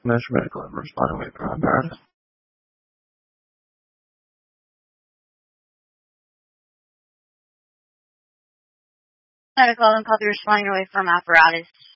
Measure medical responding away from apparatus. Medical and copy responding away from apparatus.